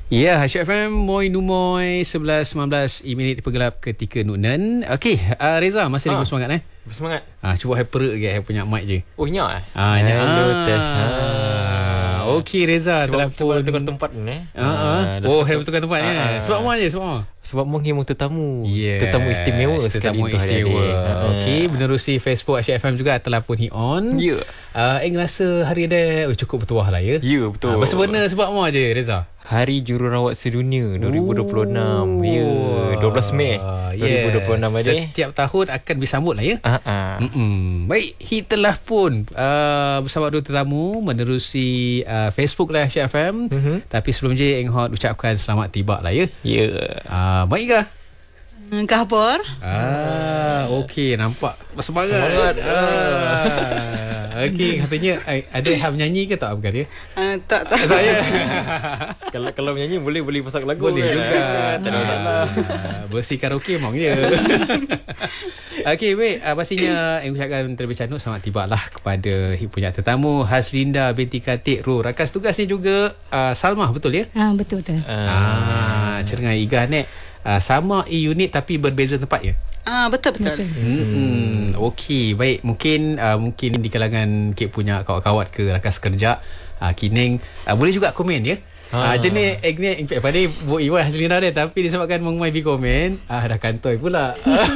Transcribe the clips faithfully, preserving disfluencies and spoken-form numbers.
Ya, Hashim F M, Moi Numoy, sebelas sembilan belas minit pergelap ketika Nunan. Okey, uh, Reza, masih lagi ha. bersemangat eh? Bersemangat. Ah, cuba hai perut ke, hai punya mic je. Oh, nyak eh? Ah, nyak. Hello, test. Ha. Okey, Reza, sebab, telefon. Sebab tukar tempat ni eh? Uh, uh. Oh, hai tukar tempat ni eh? Sebab apa je, sebab apa? Sebab menghibur tetamu. Yeah. Tetamu istimewa sekali. Tetamu istimewa. Okey, menerusi Facebook Hashim F M juga telefon hi on. Ya. Uh, eh, rasa hari dia oh, cukup bertuah lah ya? Ya, betul. Uh, Bersebenar sebab apa je, Reza? Hari Jururawat Sedunia dua ribu dua puluh enam. Ya, dua belas Mei dua ribu dua puluh enam yes. tadi. Setiap tahun akan disambut lah ya. Uh-uh. Baik, hi telah pun uh, bersama dua tetamu menerusi uh, Facebook lah Hashim F M. Uh-huh. Tapi sebelum je Eng Hot ucapkan selamat tiba lah ya. Ya. Yeah. Uh, baik ke? Khabar. Ah, okey, nampak bersemangat. Ah, okey, katanya ada hal menyanyi ke tak bukan dia? Uh, tak tak. Tak ya. kalau kalau menyanyi boleh boleh pasang lagu. Boleh juga. Tak ada masalah. Bersih karaoke memang je. Okey, baik. Uh, pastinya yang ucapkan terlebih cantik selamat tiba lah kepada punya tetamu Haslinda binti Katik Ro. Rakan tugasnya juga uh, Salmah, betul ya? Ah, betul betul. Ah, Cerengai Igah ni. Uh, sama e-unit tapi berbeza tempat ya? Ah, betul betul. betul. Hmm. Okey, baik. Mungkin uh, mungkin di kalangan Kek punya kawan-kawan ke rakan sekerja uh, Kining uh, boleh juga komen ya. Ah, uh, jenis Agni in fact pada buat Iwan Haslinda dia tapi disebabkan mengumai di komen ah dah kantoi pula.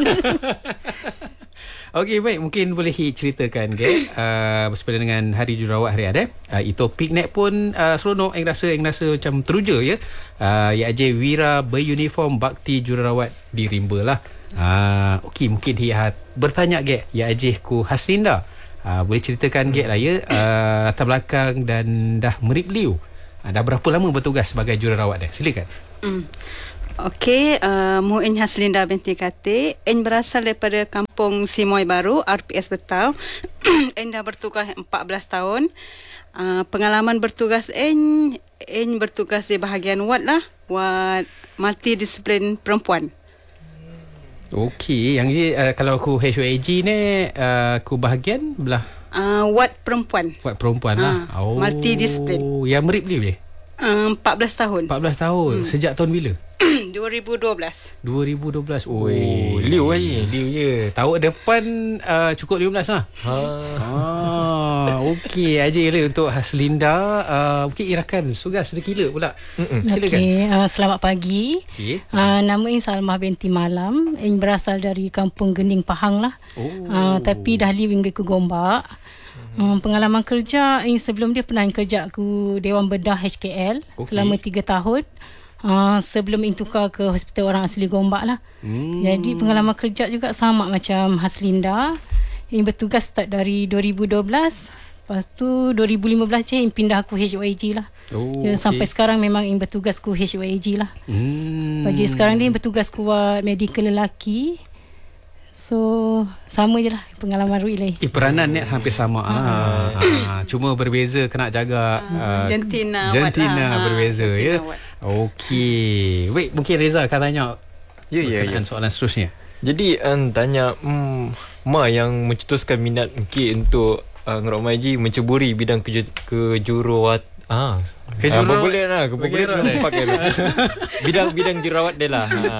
Okey, baik, mungkin boleh ceritakan ke uh, bersempena dengan Hari Jururawat hari ada. Uh, itu piknik pun uh, seronok, yang rasa yang rasa macam teruja ya. Uh, ya aje wira beruniform bakti jururawat di Rimba lah. Uh, okey, mungkin dia bertanya ke ya aje ku Haslinda. Uh, boleh ceritakan ke lah ya uh, latar belakang dan dah merip liu. Uh, dah berapa lama bertugas sebagai jururawat dah? Silakan. Hmm. Okey, uh, Muin Haslinda binti Katik. En berasal daripada kampung Simoy Baru, R P S Betau. En dah bertugas empat belas tahun. Uh, pengalaman bertugas En, En bertugas di bahagian ward lah. Ward multidisiplin perempuan. Okey, yang ni uh, kalau aku H O A G ni uh, aku bahagian belah uh, ward perempuan. Ward perempuan uh, lah. Oh. Multidisiplin. Yang merip dia boleh? Uh, empat belas tahun. empat belas tahun. Hmm. Sejak tahun bila? dua ribu dua belas. dua ribu dua belas. Oh, liu aje. Liu je. Tahun depan uh, cukup lima belas lah. Ha. Ah, okey aje le untuk Haslinda. Uh, mungkin irakan tugas sedekila pula. Silakan. Okey, uh, selamat pagi. Okay. Uh, nama saya Salmah binti Malam. Saya berasal dari kampung Gening Pahang lah. Oh. Uh, tapi dah live hingga ke Gombak. Um, pengalaman kerja ini sebelum dia pernah kerja aku Dewan Bedah H K L okay. selama tiga tahun. Uh, sebelum ini tukar ke Hospital Orang Asli Gombak lah. Hmm. Jadi pengalaman kerja juga sama macam Haslinda. Yang bertugas start dari dua ribu dua belas. Lepas tu dua ribu lima belas je yang pindah aku H O A G lah. Oh, okay. Sampai sekarang memang yang bertugas ku H O A G lah. Hmm. Pagi sekarang ni bertugas ku medical lelaki. So sama je lah pengalaman Ruilai. Eh, peranan ni hampir sama lah. Ha, cuma berbeza kena jaga uh, jantina jantina lah. berbeza ha, ya. Okey. Wait, mungkin Reza akan tanya ya, ya, ya. soalan seterusnya. Jadi um, tanya um, Ma yang mencetuskan minat mungkin untuk uh, Ngerok Maji menceburi bidang keju, kejururawat ah kejururawat uh, boleh lah boleh pakai bidang bidang jururawat dia lah. Ha.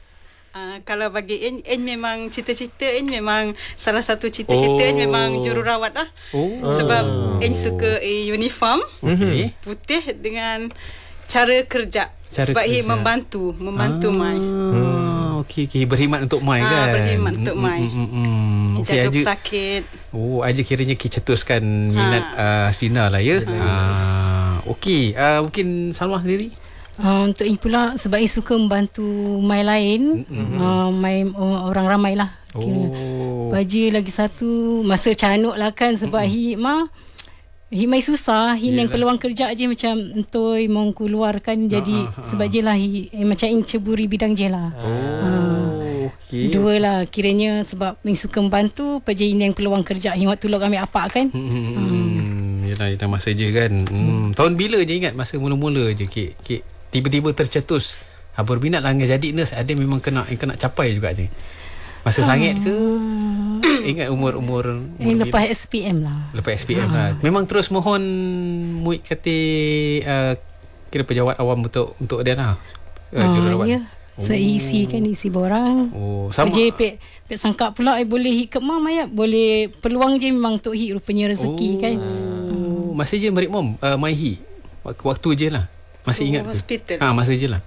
Uh, kalau bagi En, En memang cita-cita En memang salah satu cita-cita oh. En memang jururawat lah. Oh. Sebab En suka eh, uniform okay. putih dengan cara kerja. Cara sebab ia membantu membantu ah. Mai. Hmm. Okey okey, berkhidmat untuk Mai ah, kan. Berkhidmat untuk mm, Mai. Mm, mm, mm. Okey aja. Sakit. Oh, aja kiranya ki cetuskan minat ah. uh, Sina lah ya. Ah. Ah. Okey, uh, mungkin Salmah sendiri. Uh, untuk ini pula sebab saya suka membantu Mai lain, mm-hmm. uh, Mai uh, orang ramai lah. Oh. Baji lagi satu masa canuk lah kan sebab mm-hmm. hikmah Himai susah, hin yang peluang kerja je macam entoi mau keluarkan jadi ah, ah, sebab je lah hi, eh, macam in ceburi bidang je lah. Oh, uh, okay. Dua lah kiranya sebab min suka membantu paje ini yang peluang kerja hi waktu log ambil apa kan. Hmm. hmm. Yalah dah masa je kan. Hmm. Tahun bila je ingat masa mula-mula je kek kek tiba-tiba tercetus ha, berminat lah jadi nurse ada memang kena kena capai juga je. Masa uh, sangit ke? Ingat umur-umur umur lepas S P M lah. Lepas S P M ha. lah. Memang terus mohon muid kata uh, kira pejabat awam untuk untuk dia lah. Uh, Ah, jururawat. ya. Saya isi kan, isi borang. Oh, sama. Kerja pek, pek sangka pula eh, boleh hit ke mam ayat. Boleh peluang je memang untuk hit rupanya rezeki oh. kan. Oh, masih je merik mom uh, mai hi. Waktu je lah. Masih Oh, ingat ke? hospital. Ha, masa je lah.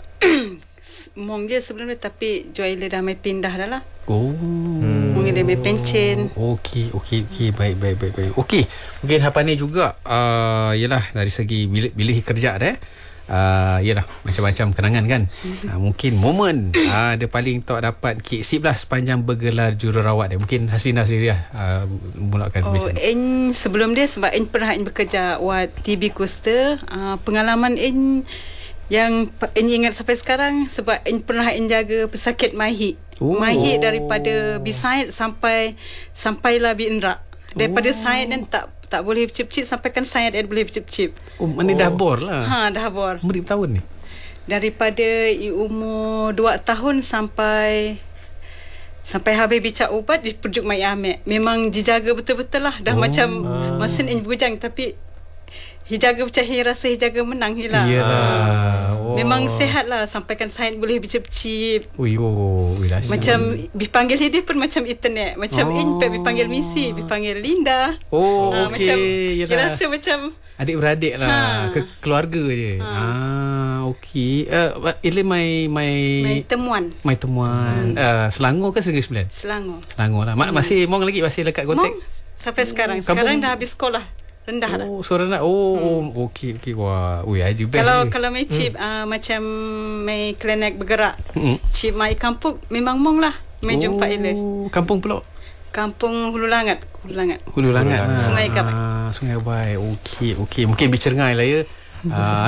Mong je sebelum ni, tapi Joy dah mai pindah dah lah. Oh. Hmm. Mong dia mai pencen. Okey, okey, okey. Baik, baik, baik, baik. Okey. Mungkin harapan ni juga uh, yalah dari segi bila bila kerja dah. Uh, yalah macam-macam kenangan kan. Uh, mungkin momen uh, dia paling tak dapat Kik Sip lah sepanjang bergelar jururawat dia. Mungkin Hasrina sendiri lah uh, mulakan Oh, macam ni. en sebelum dia sebab en pernah en bekerja wat T B Coaster. Uh, pengalaman en yang en ingat sampai sekarang sebab en pernah en jaga pesakit Mahi. Oh. Mahi daripada Bisaid sampai sampailah Binra. Daripada Oh. Said dan tak tak boleh cip-cip sampaikan Said dia boleh cip-cip. Oh, mana oh. dah bor lah. Ha, dah bor. Berapa tahun ni? Daripada i umur dua tahun sampai sampai habis bicak ubat di perjuk mai amek. Memang dijaga betul-betul lah. Dah Oh. macam masa ni bujang tapi hijaga macam hi rasa hijaga menang hilang. Iyalah. Oh. Memang sihat lah sampaikan Said boleh bicip-cip. Ui, oh, ui, dahsyat. Macam dipanggil dia pun macam internet. Macam Oh. oh. Inpet dipanggil Missy, dipanggil Linda. Oh, Ah, okey. Macam Yalah. dia rasa macam Adik-beradik lah. Ha. Ke, keluarga je. Ha. Ah, okey. Uh, Ili mai mai mai temuan mai temuan. Hmm. Uh, Selangor ke Negeri Sembilan? Selangor. Selangor lah. Ma- Hmm. Masih mong lagi masih lekat kontak. Mong sampai sekarang. Kampung- Sekarang dah habis sekolah. Rendah dah. Oh, suara nak. Oh, hmm. oh okey okey. Wah, ui aja best. Kalau ni. kalau mai chip hmm. uh, macam mai klinik bergerak. Hmm. Chip mai kampung memang mong lah. Mai oh, jumpa ile. Kampung pula. Kampung Hulu Langat. Hulu Langat. Hulu Langat lah. Sungai Kabai. Ah, Sungai Kabai. Okey okey. Mungkin bicergai lah ya. Ah.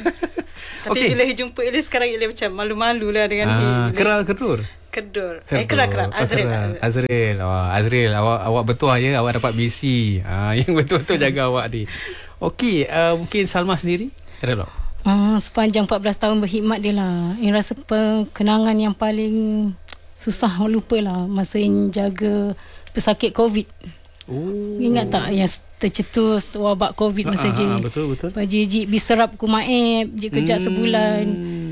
Tapi Okey. bila jumpa ile sekarang ile macam malu-malu lah dengan Ah, hi. keral kedur. Kedur. Eh keral keral. Oh, Azril. keral. Azril. Oh, Azril awak awak betul ya, awak dapat B C. Ah, yang betul-betul jaga awak ni. Okey, uh, mungkin Salma sendiri. Relok. Uh, sepanjang empat belas tahun berkhidmat dia lah. Yang rasa pe- kenangan yang paling susah lupa lah masa yang jaga pesakit COVID. Oh. Ingat tak yang tercetus wabak COVID masa Ah, je. ah, betul betul. Pak Jijik biserap ku Maib je kerja Hmm. sebulan.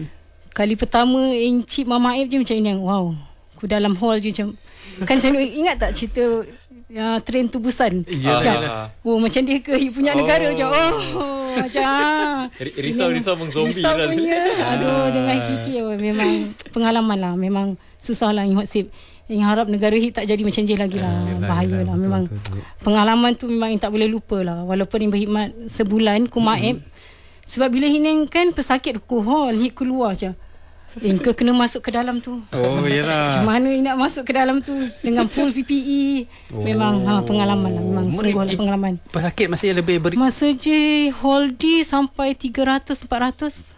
Kali pertama encik Mama Maib je macam ni. Wow. Ku dalam hall je macam kan macam ingat tak cerita uh, train tu Busan? Ya, macam, yalah. oh macam dia ke punya negara Oh. macam oh macam ah. Risau-risau mengzombie Risau lah. punya. Aduh dengan fikir oh, memang pengalaman lah. Memang susah lah Hot Sip. Yang harap negara hit tak jadi macam je lagi lah. Yalah, Bahaya yalah, lah. betul, Memang betul, betul. pengalaman tu memang yang tak boleh lupa lah. Walaupun yang berkhidmat sebulan ku Maib. Sebab bila hining kan pesakit ku hall hit keluar je. Eh, kau kena masuk ke dalam tu. Oh, yalah. Macam mana nak masuk ke dalam tu dengan full P P E. Oh. Memang ha, pengalaman lah. Memang Mereka- sungguh lah pengalaman. Pesakit masih lebih ber. Masa je hall D sampai tiga ratus empat ratus.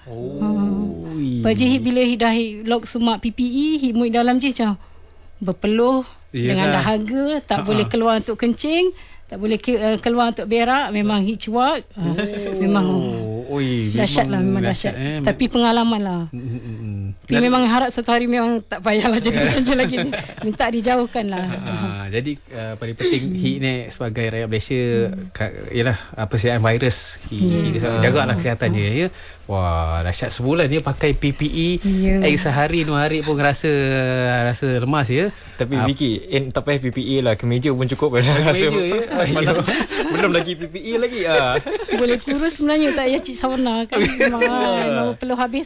Oh. Pak Jihid bila hit dah hit lock semua P P E, hit muid dalam je macam berpeluh Yalah. dengan dahaga, tak Ha-ha. boleh keluar untuk kencing, tak boleh ke, uh, keluar untuk berak, memang hit cuak. Uh, memang Oh, oi, dahsyat lah, memang dahsyat. eh. Tapi pengalaman lah. Mm, mm, mm. Tapi memang harap satu hari memang tak payahlah jadi macam je lagi. Minta dijauhkan lah. Ah, jadi uh, paling penting H I ni sebagai rakyat Malaysia ka, ialah uh, persediaan virus H I Ya. jagalah kesihatan dia ya. Wah, dahsyat sebulan dia pakai P P E Ya. eh, sehari dua hari pun rasa rasa lemas ya. Tapi Ah, Vicky, en tak payah P P E lah, kemeja pun cukup lah. kemeja, ya? Belum, belum lagi P P E lagi ah. Boleh kurus sebenarnya tak payah cik sauna kan. Memang ah, perlu habis.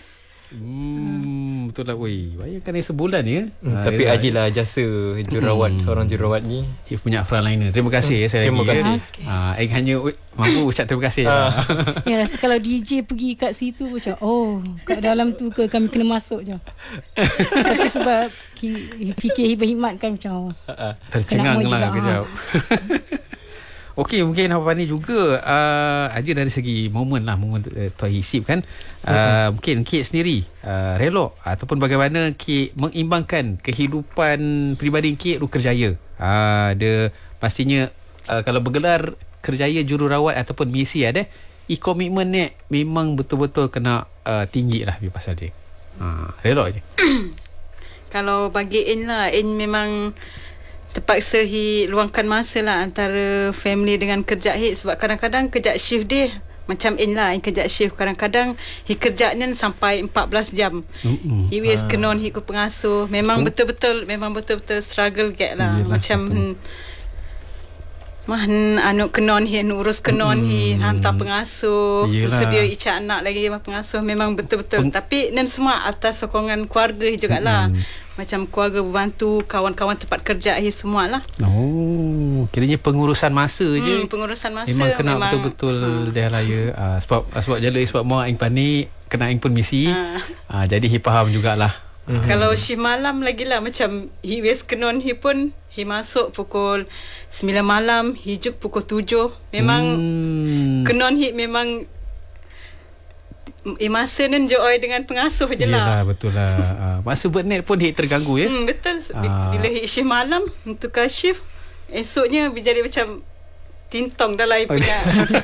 Hmm, betul lah. Woi, bayangkan ni sebulan ya. Hmm, Ah, tapi yalah. ajilah jasa jurawat Hmm. seorang jurawat ni. Dia punya frontliner. Terima kasih ya saya Terima lagi. kasih. Ya. Ah, Eng hanya u- mampu ucap terima kasih. Ah. Ya rasa kalau D J pergi kat situ macam oh kat dalam tu ke kami kena masuk je. Tapi sebab ki- fikir berkhidmat kan macam Tercengang Kena lah mood juga, kejap. Okey, mungkin apa ni juga uh, aja dari segi momen lah, momen uh, Tuan Hisip kan. Uh, mungkin Kit sendiri uh, relok ataupun bagaimana Kit mengimbangkan kehidupan peribadi Kit ru kerjaya. Uh, dia pastinya uh, kalau bergelar kerjaya jururawat ataupun misi ada, e-komitmen ni memang betul-betul kena uh, tinggi lah bi pasal dia. Uh, relok je. Kalau bagi In lah, In memang terpaksa hi luangkan masa lah antara family dengan kerja hit sebab kadang-kadang kerja shift dia macam in lah, in kerja shift. Kadang-kadang hi kerja ni sampai empat belas jam. Mm-hmm. Hi wis kenon hi ku pengasuh. Memang mm. betul-betul memang betul-betul struggle get lah. Yelah, macam hmm, mah anu kenon hi urus kenon mm. hi hantar pengasuh. Sedia icak anak lagi pengasuh. Memang betul-betul. Peng- Tapi ni semua atas sokongan keluarga hi jugalah. Mm. Macam keluarga berbantu, kawan-kawan tempat kerja hi semualah. Oh, kiranya pengurusan masa hmm, je. Pengurusan masa memang kena memang, betul-betul hmm. dah raya. Uh, sebab sebab jala sebab mak ing panik, kena ing pun misi. Uh. Uh, jadi hi faham jugalah. Hmm. Kalau shift malam lagi lah, macam hi wes kenon hi pun hi masuk pukul sembilan malam, hi juk pukul tujuh. Memang hmm. kenon hi memang Eh, masa ni enjoy dengan pengasuh je lah. Yelah, betul lah. uh, Masa buat net pun hit terganggu ya. Hmm, betul. uh. Bila hit shift malam, tukar shift, esoknya jadi macam tintong dah lah punya.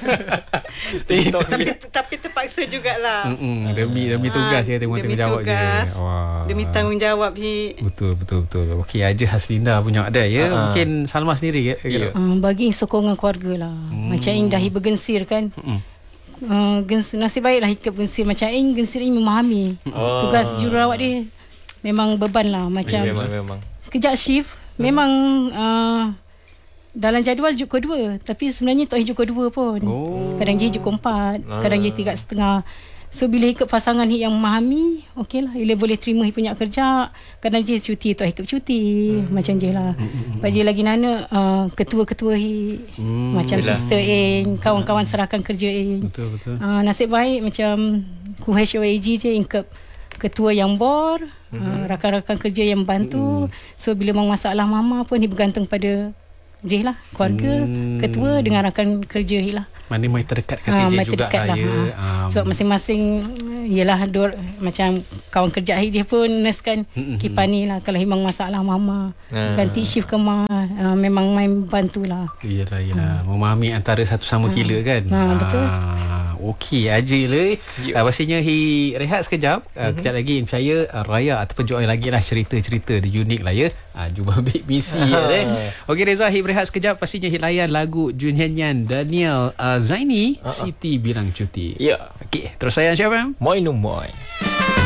tapi, tapi terpaksa jugalah. Mm-mm, demi demi tugas ya, tengok tanggungjawab je. Wah. Demi tanggungjawab hi. Betul betul betul. Okey, aja Haslinda punya ada ya. Uh-huh. Mungkin Salma sendiri ya. Yeah. Um, bagi sokongan keluarga lah. Hmm. Macam yang dah bergensir kan. Hmm. Uh, gens, nasib baiklah hikap gensir macam Aing. Gensir ini memahami oh. tugas jururawat dia memang beban lah. Macam memang, memang. Kejap shift hmm. memang uh, dalam jadual juk kedua, tapi sebenarnya tak juk kedua pun. oh. Kadang dia juk empat, ah. kadang dia tiga setengah. So bila ikut pasangan hi yang memahami, okey lah, bila boleh terima hi punya kerja. Kadang dia cuti, tak ikut cuti. hmm. Macam je lah. hmm. Lepas je lagi nana uh, ketua-ketua hi, hmm. macam Yelah. sister Eng, kawan-kawan serahkan kerja Eng. Betul, betul. Uh, nasib baik macam ku H O A G je ingkep ketua yang bor, hmm. uh, rakan-rakan kerja yang bantu. hmm. So bila mau masalah mama pun hi bergantung pada je lah, keluarga, hmm. ketua dengan rakan kerja hi lah. Mana mai terdekat kat ha, T J jugalah lah, ya. Ha. Sebab masing-masing ialah dor, macam kawan kerja dia pun nurse kan. Mm-hmm. Kipani lah. Kalau memang masalah mama, ha. ganti shift ke ma, ha, memang main bantulah. Iyalah, iyalah. Ha. Memahami antara satu sama ha. kila kan. Ha, betul. Ha. Okey aja lah. Uh, pastinya hi rehat sekejap. Uh, mm-hmm. Kejap lagi saya uh, Raya ataupun join lagi lah cerita-cerita di unik lah ya. Uh, jumpa Big Missy ya. Eh. Okey Reza, hi rehat sekejap. Pastinya hi layan lagu Junyanyan Daniel uh, Zaini, uh-uh. Siti Bilang Cuti. Ya. Yeah. Okey, terus sayang siapa? Moi no moi.